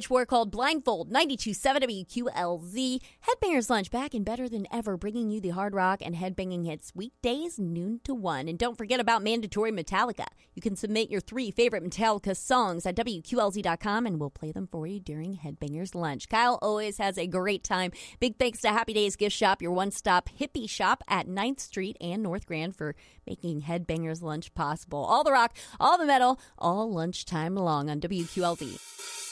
Lunch War called Blindfold, 92.7 WQLZ. Headbangers Lunch back and better than ever, bringing you the hard rock and headbanging hits weekdays noon to 1. And don't forget about Mandatory Metallica. You can submit your 3 favorite Metallica songs at WQLZ.com and we'll play them for you during Headbangers Lunch. Kyle always has a great time. Big thanks to Happy Days Gift Shop, your one-stop hippie shop at 9th Street and North Grand for making Headbangers Lunch possible. All the rock, all the metal, all lunchtime long on WQLZ.